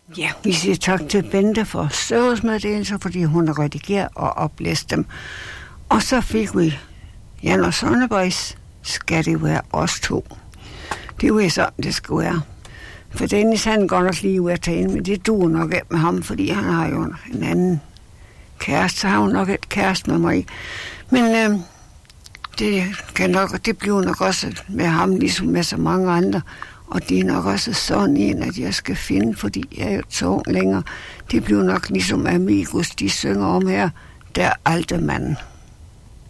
Ja, vi siger tak til Bente for servicemeddelelser, fordi hun har redigeret og oplæst dem. Og så fik vi Jan og Sonneborgs Skal det være os to? Det er jo sådan, det skal være. For Dennis, han går nok lige ud at tage ind, men det duer nok ikke med ham, fordi han har jo en anden kæreste, så har hun nok et kæreste med mig. Men det bliver nok også med ham, ligesom med så mange andre. Og det er nok også sådan en, at jeg skal finde, fordi jeg er jo så ung længere. Det bliver nok ligesom Amigos, de synger om her, der alte mand.